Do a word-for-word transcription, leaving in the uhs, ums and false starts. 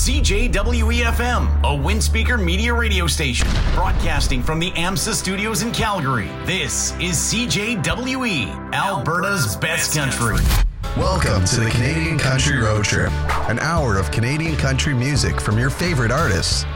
C J W E F M, a Windspeaker media radio station, broadcasting from the AMSA studios in Calgary. This is C J W E, Alberta's best country. Welcome to the Canadian Country Road Trip, an hour of Canadian country music from your favorite artists.